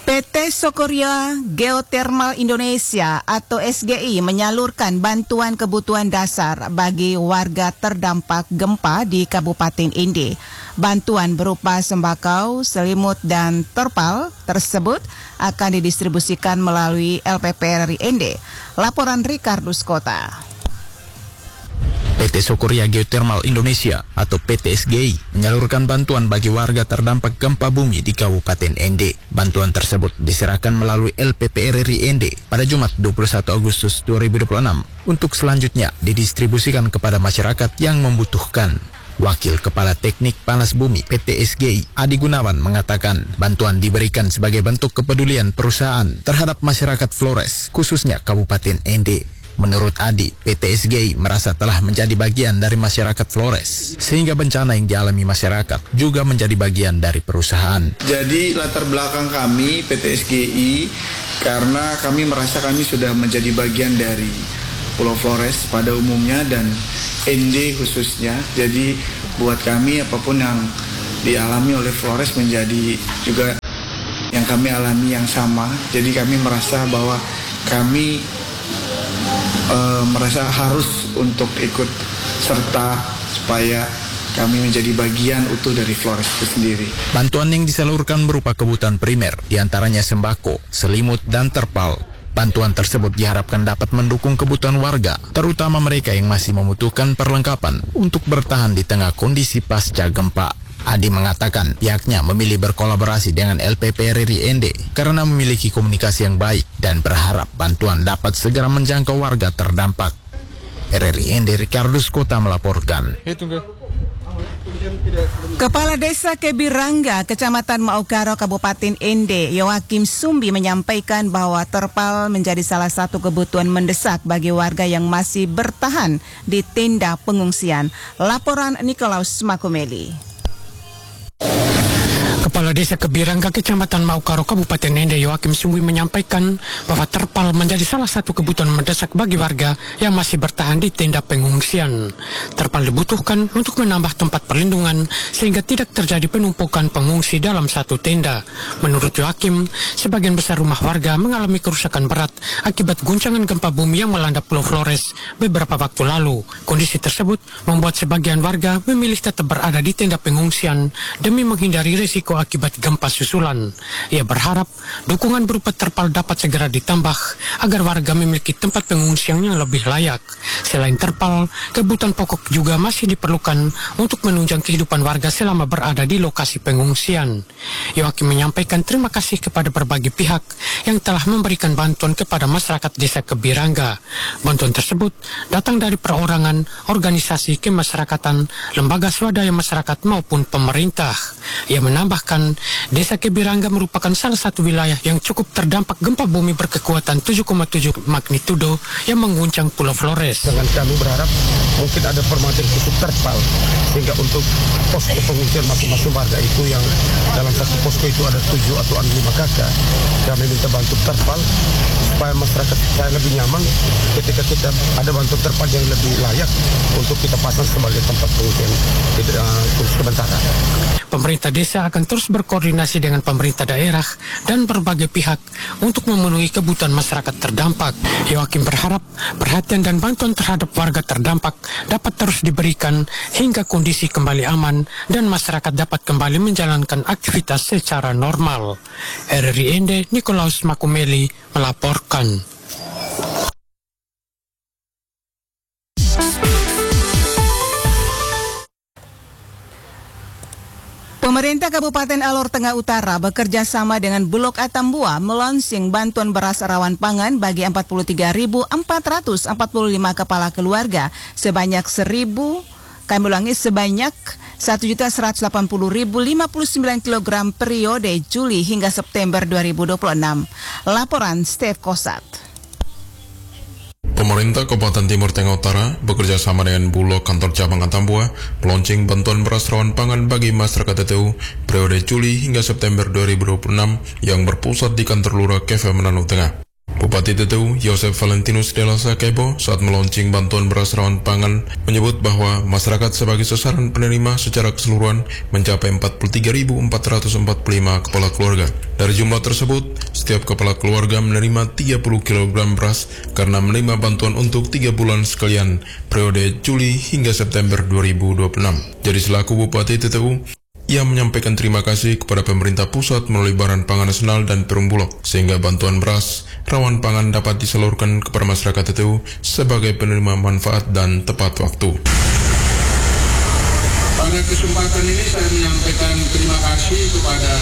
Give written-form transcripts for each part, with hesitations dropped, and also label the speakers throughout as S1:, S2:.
S1: PT Sokoria Geothermal Indonesia atau SGI menyalurkan bantuan kebutuhan dasar bagi warga terdampak gempa di Kabupaten Ende. Bantuan berupa sembako, selimut, dan terpal tersebut akan didistribusikan melalui LPPRRI Ende. Laporan Ricardus Kota.
S2: PT Sokoria Geothermal Indonesia atau PT SGI menyalurkan bantuan bagi warga terdampak gempa bumi di Kabupaten Ende. Bantuan tersebut diserahkan melalui LPPRRI Ende pada Jumat 21 Agustus 2026 untuk selanjutnya didistribusikan kepada masyarakat yang membutuhkan. Wakil Kepala Teknik Panas Bumi PT SGI, Adi Gunawan, mengatakan bantuan diberikan sebagai bentuk kepedulian perusahaan terhadap masyarakat Flores, khususnya Kabupaten Ende. Menurut Adi, PT SGI merasa telah menjadi bagian dari masyarakat Flores, sehingga bencana yang dialami masyarakat juga menjadi bagian dari perusahaan.
S3: Jadi latar belakang kami PT SGI, karena kami merasa kami sudah menjadi bagian dari Pulau Flores pada umumnya dan Ende khususnya. Jadi buat kami apapun yang dialami oleh Flores menjadi juga yang kami alami yang sama. Jadi kami merasa bahwa kami merasa harus untuk ikut serta supaya kami menjadi bagian utuh dari Flores itu sendiri.
S2: Bantuan yang disalurkan berupa kebutuhan primer, diantaranya sembako, selimut, dan terpal. Bantuan tersebut diharapkan dapat mendukung kebutuhan warga, terutama mereka yang masih membutuhkan perlengkapan untuk bertahan di tengah kondisi pasca gempa. Adi mengatakan pihaknya memilih berkolaborasi dengan LPPRRI Ende karena memiliki komunikasi yang baik dan berharap bantuan dapat segera menjangkau warga terdampak. RRI Ende Ricardus Kota melaporkan.
S1: Kepala Desa Kebirangga, Kecamatan Maukaro, Kabupaten Ende, Yoakim Sumbi menyampaikan bahwa terpal menjadi salah satu kebutuhan mendesak bagi warga yang masih bertahan di tenda pengungsian. Laporan Nikolaus Makumeli.
S4: Kepala Desa Kebirangga, Kecamatan Maukaro, Kabupaten Ende, Yoakim Sumbi menyampaikan bahwa terpal menjadi salah satu kebutuhan mendesak bagi warga yang masih bertahan di tenda pengungsian. Terpal dibutuhkan untuk menambah tempat perlindungan sehingga tidak terjadi penumpukan pengungsi dalam satu tenda. Menurut Yoakim, sebagian besar rumah warga mengalami kerusakan berat akibat guncangan gempa bumi yang melanda Pulau Flores beberapa waktu lalu. Kondisi tersebut membuat sebagian warga memilih tetap berada di tenda pengungsian demi menghindari risiko akibat gempa susulan. Ia berharap dukungan berupa terpal dapat segera ditambah agar warga memiliki tempat pengungsian yang lebih layak. Selain terpal, kebutuhan pokok juga masih diperlukan untuk menunjang kehidupan warga selama berada di lokasi pengungsian. Yoakim menyampaikan terima kasih kepada berbagai pihak yang telah memberikan bantuan kepada masyarakat Desa Kebirangga. Bantuan tersebut datang dari perorangan, organisasi kemasyarakatan, lembaga swadaya masyarakat maupun pemerintah. Ia menambahkan Desa Kebirangga merupakan salah satu wilayah yang cukup terdampak gempa bumi berkekuatan 7,7 magnitudo yang mengguncang Pulau Flores.
S5: Dengan kami berharap mungkin ada permanent khusus terpal sehingga untuk posko pengungsian masing-masing warga itu yang dalam satu posko itu ada 7 atau 5 kakak, kami minta bantu terpal supaya masyarakat saya lebih nyaman ketika kita ada bantuan terpal yang lebih layak untuk kita pasang sebagai tempat pengungsian untuk sementara.
S4: Pemerintah desa akan terus berkoordinasi dengan pemerintah daerah dan berbagai pihak untuk memenuhi kebutuhan masyarakat terdampak. Yoakim berharap perhatian dan bantuan terhadap warga terdampak dapat terus diberikan hingga kondisi kembali aman dan masyarakat dapat kembali menjalankan aktivitas secara normal. RRI Ende, Nikolaus Makumeli melaporkan.
S1: Pemerintah Kabupaten Alor Tengah Utara bekerja sama dengan Bulog Atambua melaunching bantuan beras rawan pangan bagi 43.445 kepala keluarga sebanyak 1.180.059 kg periode Juli hingga September 2026. Laporan Steve Kosat.
S6: Pemerintah Kabupaten Timur Tengah Utara bekerja sama dengan Bulog Kantor Cabang Atambua meluncing bantuan beras rawan pangan bagi masyarakat TTU periode Juli hingga September 2026 yang berpusat di kantor Lurah Kefe Menanau Tengah. Bupati Teteu, Yosef Valentinus de la Sakebo, saat meluncing bantuan beras rawan pangan, menyebut bahwa masyarakat sebagai sasaran penerima secara keseluruhan mencapai 43.445 kepala keluarga. Dari jumlah tersebut, setiap kepala keluarga menerima 30 kg beras karena menerima bantuan untuk 3 bulan sekalian, periode Juli hingga September 2026. Jadi selaku Bupati Teteu, ia menyampaikan terima kasih kepada pemerintah pusat melalui Badan Pangan Nasional dan Perum Bulog, sehingga bantuan beras rawan pangan dapat disalurkan kepada masyarakat Teteu sebagai penerima manfaat dan tepat waktu.
S7: Pada kesempatan ini saya menyampaikan terima kasih kepada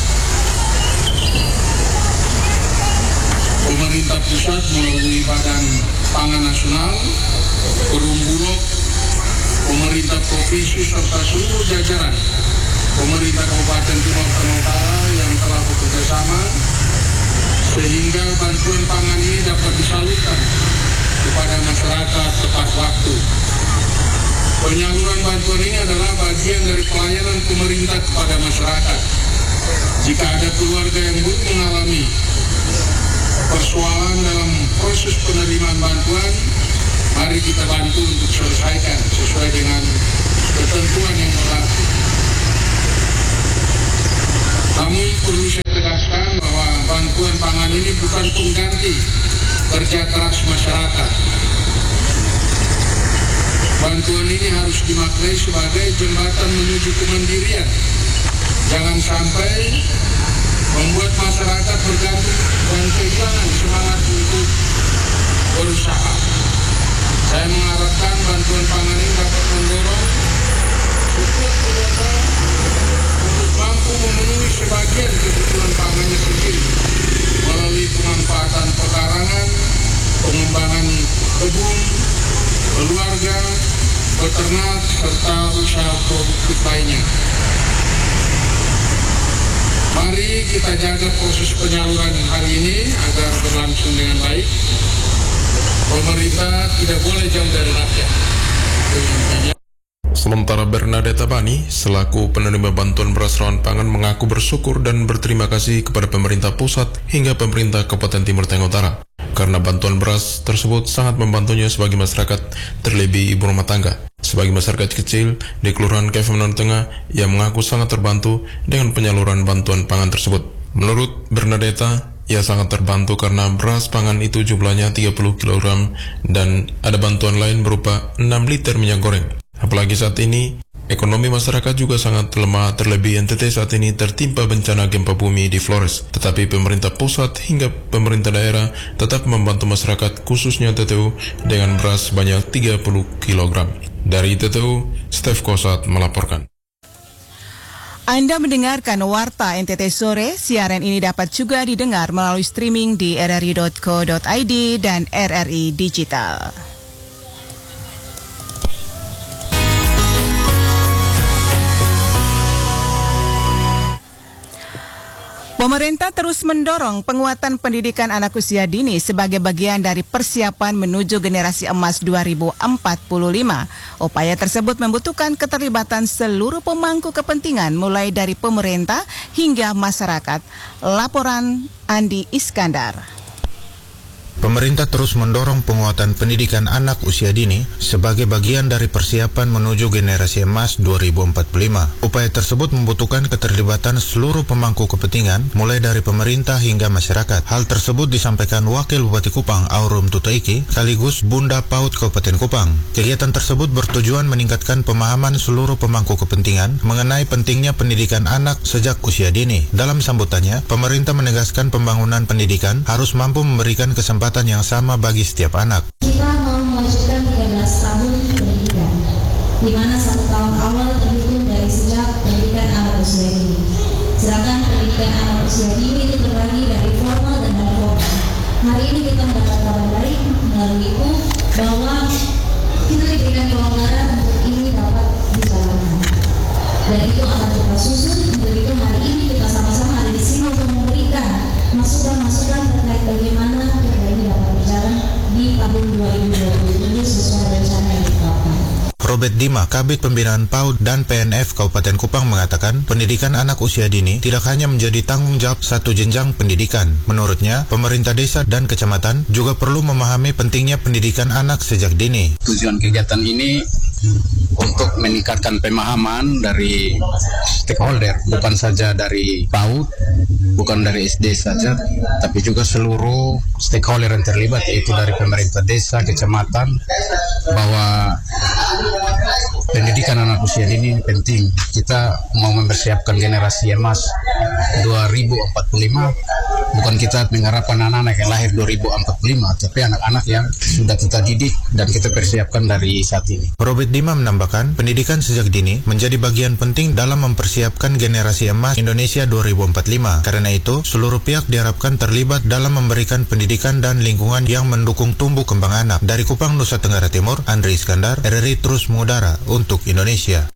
S7: pemerintah pusat melalui Badan Pangan Nasional, Perum Bulog, pemerintah provinsi serta seluruh jajaran pemerintah Kabupaten Timur Tengah Utara yang telah bekerja sama sehingga bantuan pangan ini dapat disalurkan kepada masyarakat tepat waktu. Penyaluran bantuan ini adalah bagian dari pelayanan pemerintah kepada masyarakat. Jika ada keluarga yang belum mengalami persoalan dalam proses penerimaan bantuan, mari kita bantu untuk selesaikan sesuai dengan ketentuan yang berlaku. Namun perlu saya tegaskan bahwa bantuan pangan ini bukan pengganti kerja keras masyarakat. Bantuan ini harus dimaknai sebagai jembatan menuju kemandirian. Jangan sampai membuat masyarakat bergantung dan kehilangan semangat untuk berusaha. Saya mengharapkan bantuan pangan ini dapat mendorong setiap keluarga mampu memenuhi sebagian kebutuhan pangannya sendiri melalui pemanfaatan pekarangan, pengembangan kebun, keluarga, peternak, serta usaha produktif lainnya. Mari kita jaga proses penyaluran hari ini agar berlangsung dengan baik. Pemerintah tidak boleh jauh dari rakyat.
S6: Sementara Bernadetta Bani, selaku penerima bantuan beras rawan pangan, mengaku bersyukur dan berterima kasih kepada pemerintah pusat hingga pemerintah Kabupaten Timur Tengah Utara, karena bantuan beras tersebut sangat membantunya sebagai masyarakat, terlebih ibu rumah tangga. Sebagai masyarakat kecil di Kelurahan Kevemenan Tengah, ia mengaku sangat terbantu dengan penyaluran bantuan pangan tersebut. Menurut Bernadetta, ia sangat terbantu karena beras pangan itu jumlahnya 30 kg dan ada bantuan lain berupa 6 liter minyak goreng. Apalagi saat ini, ekonomi masyarakat juga sangat lemah, terlebih NTT saat ini tertimpa bencana gempa bumi di Flores. Tetapi pemerintah pusat hingga pemerintah daerah tetap membantu masyarakat, khususnya Teteu, dengan beras sebanyak 30 kg. Dari Teteu, Stef Kosat melaporkan.
S1: Anda mendengarkan Warta NTT Sore. Siaran ini dapat juga didengar melalui streaming di rri.co.id dan RRI Digital. Pemerintah terus mendorong penguatan pendidikan anak usia dini sebagai bagian dari persiapan menuju generasi emas 2045. Upaya tersebut membutuhkan keterlibatan seluruh pemangku kepentingan mulai dari pemerintah hingga masyarakat. Laporan Andi Iskandar.
S8: Pemerintah terus mendorong penguatan pendidikan anak usia dini sebagai bagian dari persiapan menuju generasi emas 2045. Upaya tersebut membutuhkan keterlibatan seluruh pemangku kepentingan mulai dari pemerintah hingga masyarakat. Hal tersebut disampaikan Wakil Bupati Kupang Aurum Tutaiki sekaligus Bunda PAUD Kabupaten Kupang. Kegiatan tersebut bertujuan meningkatkan pemahaman seluruh pemangku kepentingan mengenai pentingnya pendidikan anak sejak usia dini. Dalam sambutannya, pemerintah menegaskan pembangunan pendidikan harus mampu memberikan kesempatan yang sama bagi setiap anak.
S9: Kita mau mewajibkan 13 tahun pendidikan, di mana 1 tahun awal terhitung dari sejak pendidikan anak usia dini. Sedangkan pendidikan anak usia dini itu terbagi dari formal dan non formal. Hari ini kita mendapat kabar baik melalui itu bahwa kita diberikan kelonggaran untuk ini dapat dijalankan. Dan itu akan kita susun. Untuk itu hari ini kita sama-sama ada di sini untuk memberikan masukan-masukan terkait bagaimana kerja ini dapat berjalan di tahun 2027 sesuai rencana yang ditetapkan.
S8: Robert Dima, Kabid Pembinaan PAUD dan PNF Kabupaten Kupang mengatakan pendidikan anak usia dini tidak hanya menjadi tanggung jawab satu jenjang pendidikan. Menurutnya, pemerintah desa dan kecamatan juga perlu memahami pentingnya pendidikan anak sejak dini.
S10: Tujuan kegiatan ini untuk meningkatkan pemahaman dari stakeholder, bukan saja dari PAUD, bukan dari SD saja, tapi juga seluruh stakeholder yang terlibat, yaitu dari pemerintah desa, kecamatan, bahwa pendidikan anak usia dini penting. Kita mau mempersiapkan generasi emas 2045, bukan kita mengharapkan anak-anak yang lahir 2045, tapi anak-anak yang sudah kita didik dan kita persiapkan dari saat ini.
S8: Robert Dima menambahkan, pendidikan sejak dini menjadi bagian penting dalam mempersiapkan generasi emas Indonesia 2045. Karena itu, seluruh pihak diharapkan terlibat dalam memberikan pendidikan dan lingkungan yang mendukung tumbuh kembang anak. Dari Kupang, Nusa Tenggara Timur, Andri Iskandar, RRI terus mengudara untuk Indonesia.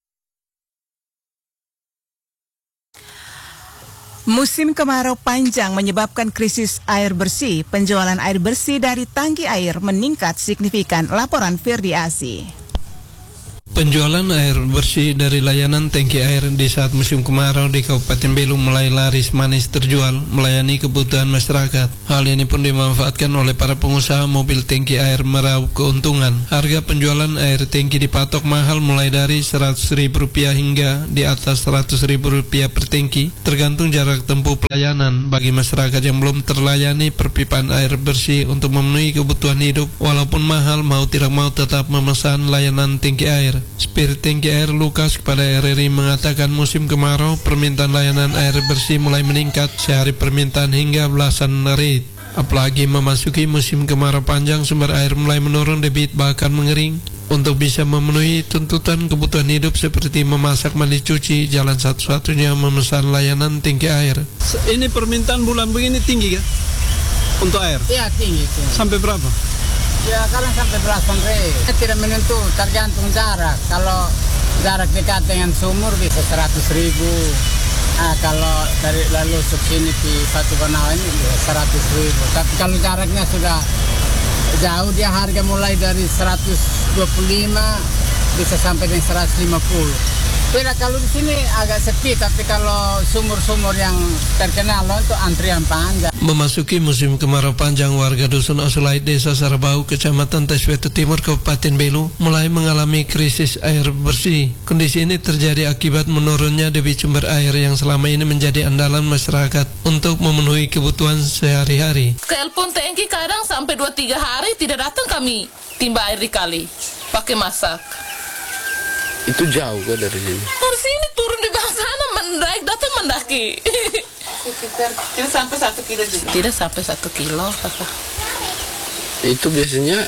S1: Musim kemarau panjang menyebabkan krisis air bersih. Penjualan air bersih dari tangki air meningkat signifikan. Laporan Firdi Asi.
S11: Penjualan air bersih dari layanan tangki air di saat musim kemarau di Kabupaten Belu mulai laris manis terjual, melayani kebutuhan masyarakat. Hal ini pun dimanfaatkan oleh para pengusaha mobil tangki air meraup keuntungan. Harga penjualan air tangki dipatok mahal mulai dari Rp100.000 hingga di atas Rp100.000 per tangki, tergantung jarak tempuh pelayanan. Bagi masyarakat yang belum terlayani perpipaan air bersih untuk memenuhi kebutuhan hidup, walaupun mahal, mau tidak mau tetap memesan layanan tangki air. Spirit Tangki Air Lukas kepada RRI mengatakan musim kemarau permintaan layanan air bersih mulai meningkat, sehari permintaan hingga belasan rit. Apalagi memasuki musim kemarau panjang, sumber air mulai menurun, debit bahkan mengering. Untuk bisa memenuhi tuntutan kebutuhan hidup seperti memasak, mandi, cuci, jalan satu-satunya memesan layanan tangki air.
S12: Ini permintaan bulan begini tinggi kan? Untuk air?
S13: Iya, tinggi.
S12: Sampai berapa?
S13: Ya, kalau sampai belasan ribu. Tidak menentu, tergantung jarak. Kalau jarak dekat dengan sumur bisa 100.000. Nah, kalau dari lalu sini di Batu Benau ini 100.000. Tapi kalau jaraknya sudah jauh, dia harga mulai dari 125 bisa sampai dengan 150. Beda kalau di sini agak sepi, tapi kalau sumur-sumur yang terkenal itu antrian panjang.
S11: Memasuki musim kemarau panjang, warga Dusun Osulait, Desa Sarabau, Kecamatan Teswetu Timur, Kabupaten Belu mulai mengalami krisis air bersih. Kondisi ini terjadi akibat menurunnya debit sumber air yang selama ini menjadi andalan masyarakat untuk memenuhi kebutuhan sehari-hari.
S14: Telepon tangki kadang sampai 2-3 hari tidak datang, kami timba air di kali pakai masak.
S15: Itu jauh kok dari sini?
S14: Dari sini turun di bawah sana, mendaik, datang mendaki. Sekitar tidak sampai 1 kilo juga. Tidak sampai 1 kilo, kakak.
S15: Itu biasanya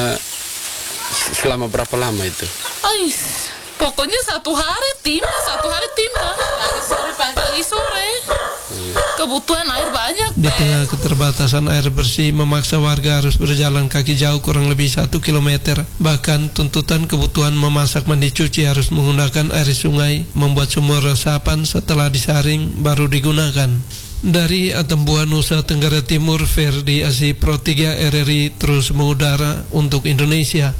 S15: selama berapa lama itu?
S14: Pokoknya 1 hari timba. Pagi sore, pagi sore. Kebutuhan air banyak.
S11: Di tengah keterbatasan air bersih memaksa warga harus berjalan kaki jauh kurang lebih 1 kilometer. Bahkan tuntutan kebutuhan memasak, mandi, cuci harus menggunakan air sungai, membuat sumur resapan setelah disaring baru digunakan. Dari Atambua, Nusa Tenggara Timur, Ferdi Asi, Pro 3 RRI terus mengudara untuk Indonesia.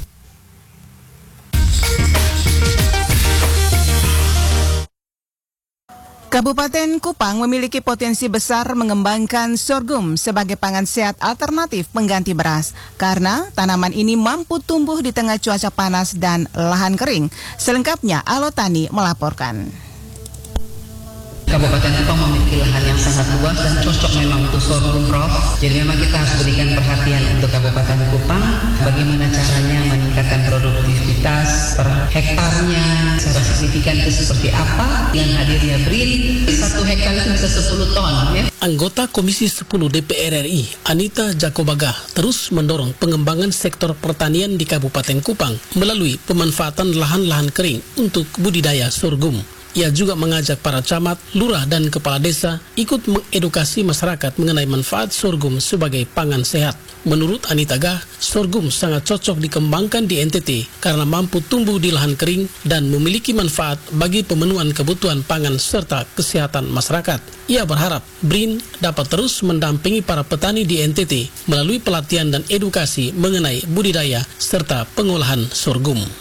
S1: Kabupaten Kupang memiliki potensi besar mengembangkan sorghum sebagai pangan sehat alternatif pengganti beras karena tanaman ini mampu tumbuh di tengah cuaca panas dan lahan kering. Selengkapnya Alotani melaporkan.
S16: Kabupaten Kupang memiliki lahan yang sangat luas dan cocok memang untuk sorghum, Prof. Jadi memang kita harus berikan perhatian untuk Kabupaten Kupang, bagaimana caranya meningkatkan produktivitas per hektarnya, secara signifikan itu seperti apa. Dengan hadirnya BRIN, 1 hektar itu bisa 10 ton. Ya.
S17: Anggota Komisi 10 DPR RI, Anita Jakobaga, terus mendorong pengembangan sektor pertanian di Kabupaten Kupang melalui pemanfaatan lahan-lahan kering untuk budidaya sorghum. Ia juga mengajak para camat, lurah, dan kepala desa ikut mengedukasi masyarakat mengenai manfaat sorghum sebagai pangan sehat. Menurut Anita Gah, sorghum sangat cocok dikembangkan di NTT karena mampu tumbuh di lahan kering dan memiliki manfaat bagi pemenuhan kebutuhan pangan serta kesehatan masyarakat. Ia berharap BRIN dapat terus mendampingi para petani di NTT melalui pelatihan dan edukasi mengenai budidaya serta pengolahan sorghum.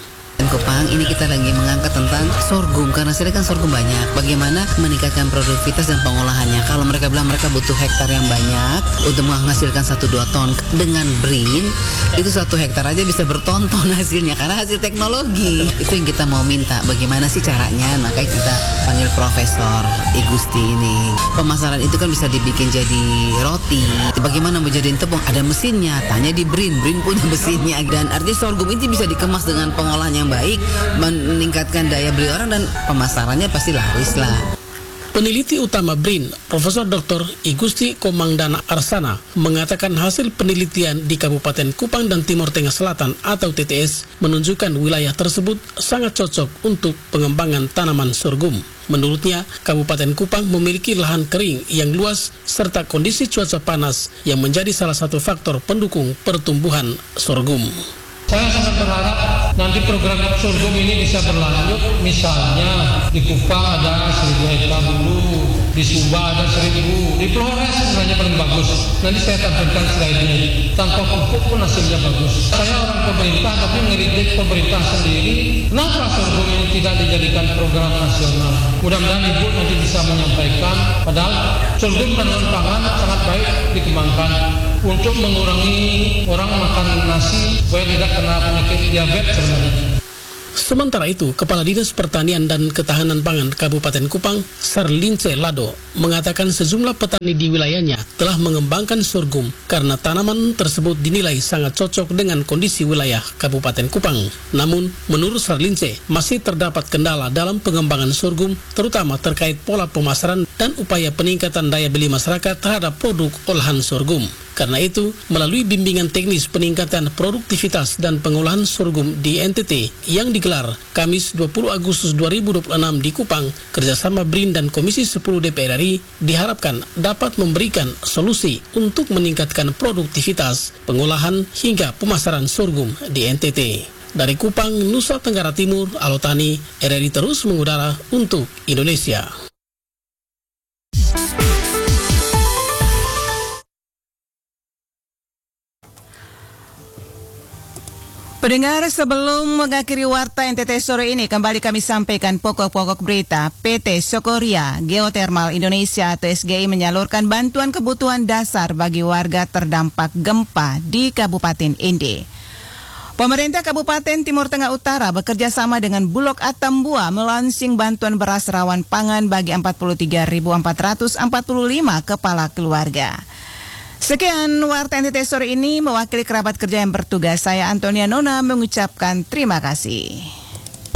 S16: Kupang ini kita lagi mengangkat tentang sorghum karena sini kan sorghum banyak. Bagaimana meningkatkan produktivitas dan pengolahannya. Kalau mereka bilang mereka butuh hektar yang banyak untuk menghasilkan 1-2 ton, dengan BRIN itu 1 hektar aja bisa berton-ton hasilnya karena hasil teknologi. Itu yang kita mau minta. Bagaimana sih caranya? Makanya kita panggil Profesor Igusti ini. Pemasaran itu kan bisa dibikin jadi roti. Bagaimana mau jadiin tepung? Ada mesinnya. Tanya di BRIN punya mesinnya. Dan artinya sorghum ini bisa dikemas dengan pengolahan yang baik, meningkatkan daya beli orang dan pemasarannya pasti laris lah.
S17: Peneliti utama BRIN, Profesor Dr. Igusti Komangdana Arsana, mengatakan hasil penelitian di Kabupaten Kupang dan Timur Tengah Selatan atau TTS menunjukkan wilayah tersebut sangat cocok untuk pengembangan tanaman sorghum. Menurutnya, Kabupaten Kupang memiliki lahan kering yang luas serta kondisi cuaca panas yang menjadi salah satu faktor pendukung pertumbuhan sorghum.
S18: Saya sangat berharap nanti program sorghum ini bisa berlanjut. Misalnya di Kupang ada 1.000 hektar dulu, di Sumba ada 1.000, di Flores sebenarnya paling bagus. Nanti saya tampilkan slide-nya. Tanpa pupuk pun hasilnya bagus. Saya orang pemerintah tapi ngeritik pemerintah sendiri. Kenapa sorghum ini tidak dijadikan program nasional? Mudah-mudahan Ibu nanti bisa menyampaikan. Padahal sorghum tanaman pangan sangat baik dikembangkan untuk mengurangi orang makan nasi supaya tidak kena penyakit diabetes sebenarnya.
S17: Sementara itu, Kepala Dinas Pertanian dan Ketahanan Pangan Kabupaten Kupang, Sarlince Lado, mengatakan sejumlah petani di wilayahnya telah mengembangkan sorghum karena tanaman tersebut dinilai sangat cocok dengan kondisi wilayah Kabupaten Kupang. Namun, menurut Sarlince, masih terdapat kendala dalam pengembangan sorghum, terutama terkait pola pemasaran dan upaya peningkatan daya beli masyarakat terhadap produk olahan sorghum. Karena itu, melalui bimbingan teknis peningkatan produktivitas dan pengolahan sorghum di NTT yang digelar Kamis 20 Agustus 2026 di Kupang, kerjasama BRIN dan Komisi 10 DPR RI diharapkan dapat memberikan solusi untuk meningkatkan produktivitas, pengolahan hingga pemasaran sorghum di NTT. Dari Kupang, Nusa Tenggara Timur, Alotani, RRI terus mengudara untuk Indonesia.
S1: Pendengar, sebelum mengakhiri warta NTT sore ini, kembali kami sampaikan pokok-pokok berita. PT Sokoria Geothermal Indonesia atau SGI menyalurkan bantuan kebutuhan dasar bagi warga terdampak gempa di Kabupaten Ende. Pemerintah Kabupaten Timur Tengah Utara bekerja sama dengan Bulog Atambua melaunching bantuan beras rawan pangan bagi 43.445 kepala keluarga. Sekian warta NTT sore ini, mewakili kerabat kerja yang bertugas, saya Antonia Nona mengucapkan terima kasih.